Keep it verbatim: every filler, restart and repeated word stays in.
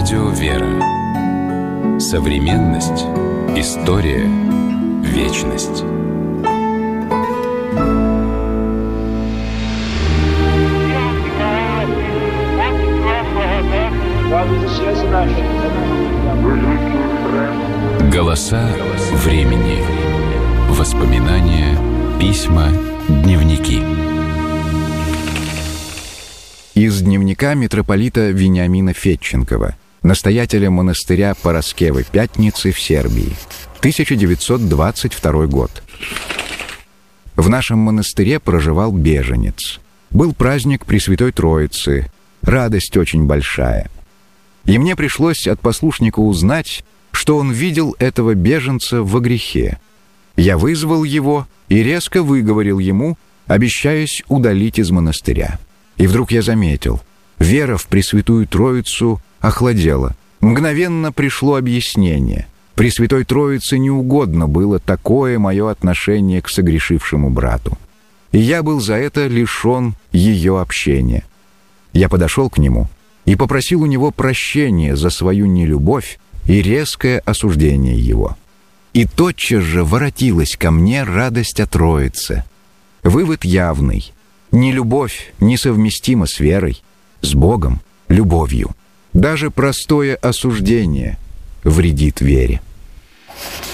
Радио «Вера». Современность. История. Вечность. Голоса времени. Воспоминания, письма, дневники. Из дневника митрополита Вениамина Федченкова, настоятеля монастыря Параскевы Пятницы в Сербии, тысяча девятьсот двадцать второй год. В нашем монастыре проживал беженец. Был праздник Пресвятой Троицы, радость очень большая. И мне пришлось от послушника узнать, что он видел этого беженца во грехе. Я вызвал его и резко выговорил ему, обещаясь удалить из монастыря. И вдруг я заметил, вера в Пресвятую Троицу охладела. Мгновенно пришло объяснение. Пресвятой Троице не угодно было такое мое отношение к согрешившему брату. И я был за это лишен ее общения. Я подошел к нему и попросил у него прощения за свою нелюбовь и резкое осуждение его. И тотчас же воротилась ко мне радость о Троице. Вывод явный. Нелюбовь несовместима с верой, с Богом, любовью. Даже простое осуждение вредит вере.